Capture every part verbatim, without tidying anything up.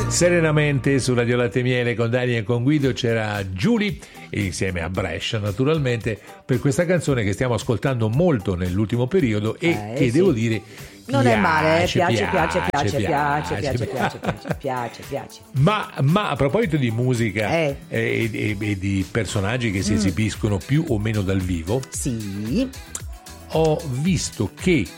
Serenamente su Radio Latte e Miele con Dani e con Guido c'era Giulia, insieme a Brescia naturalmente, per questa canzone che stiamo ascoltando molto nell'ultimo periodo e eh, che sì. devo dire non piace, è male, eh? piace, piace, piace, piace, piace, piace, piace, piace, piace, piace, piace, piace. Ma, ma a proposito di musica Eh. e, e- e di personaggi che si Mm. esibiscono più o meno dal vivo, Sì, ho visto che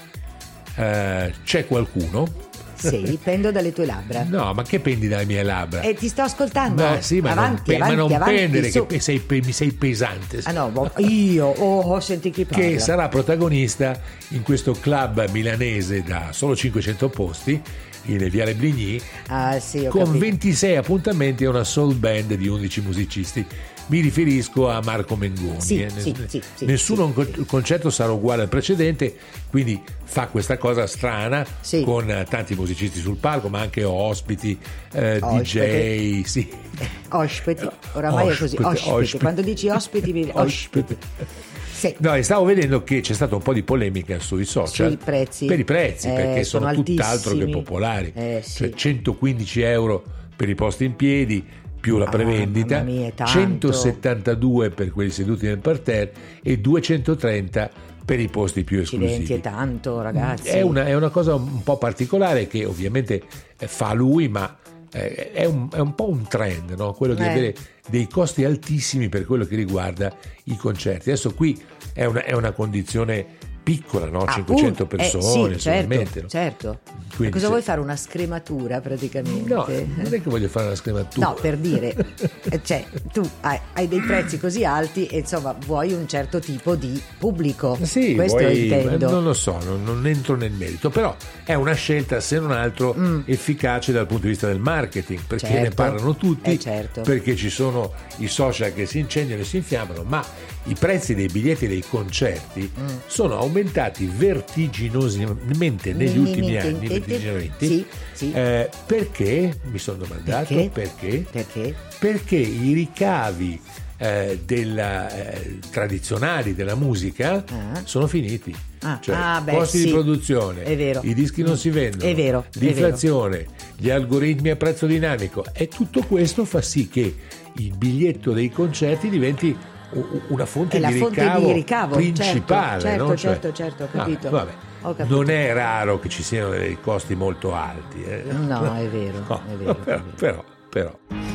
eh, c'è qualcuno. sì, pendo dalle tue labbra. No, ma che pendi dalle mie labbra? E ti sto ascoltando. Ma sì, ma avanti, non, pe- avanti, ma non avanti, pendere, su. che sei, pe- mi sei pesante. Ah no, boh, io, oh, senti chi parla. Che sarà protagonista in questo club milanese da solo cinquecento posti in Viale Bligny, Ah sì, ho con capito. ventisei appuntamenti e una soul band di undici musicisti. Mi riferisco a Marco Mengoni. Sì, eh. sì, sì, sì, Nessuno sì, co- sì. concerto sarà uguale al precedente, quindi fa questa cosa strana Sì. con eh, tanti musicisti sul palco, ma anche ospiti, eh, Ospiti. D J, sì. Ospiti, oramai è così, Ospiti, ospiti. ospiti. Quando dici ospiti, mi... Ospiti. Sì. No, e stavo vedendo che c'è stato un po' di polemica sui social Sui prezzi. per i prezzi, Eh, perché sono sono, tutt'altro che altissimi. popolari. Eh, sì. Cioè centoquindici euro per i posti in piedi più la Ah, prevendita, mamma mia, è tanto. centosettantadue per quelli seduti nel parterre e duecentotrenta per i posti più Accidenti, esclusivi. è tanto, ragazzi. È una, è una cosa un po' particolare che ovviamente eh, fa lui, ma eh, è, un, è un po' un trend, no? Quello di Eh. avere dei costi altissimi per quello che riguarda i concerti. Adesso qui è una, è una condizione piccola, no? cinquecento Appunto, eh, persone sì, solamente. certo, no? certo. Quindi Cosa se- vuoi fare? Una scrematura praticamente? No, non è che voglio fare una scrematura. No, per dire, eh, cioè, tu hai, hai dei prezzi così alti e insomma vuoi un certo tipo di pubblico. Sì, questo vuoi- intendo. non lo so, non, non entro nel merito, però è una scelta se non altro efficace dal punto di vista del marketing, perché Mm. Certo. ne parlano tutti, Eh, certo. perché ci sono i social che si incendiano e si infiammano, ma i prezzi dei biglietti dei concerti Mm. sono aumentati vertiginosamente negli Mi- mi- ultimi mi- anni, mi- vertiginosamente. sì, sì. Eh, perché? Mi sono domandato Perché? perché? Perché? Perché i ricavi eh, della, eh, tradizionali della musica Ah. sono finiti. Ah, Cioè, ah, beh, costi sì. di produzione, È vero. i dischi non si vendono, È vero, è l'inflazione, gli algoritmi a prezzo dinamico, e tutto questo fa sì che il biglietto dei concerti diventi u- una fonte, È la di, fonte ricavo di ricavo, principale. certo, no? certo, Cioè, certo, ho vabbè, capito. vabbè. Ho capito. Non è raro che ci siano dei costi molto alti. eh. No, è vero, No, è vero, è però, vero. però, però.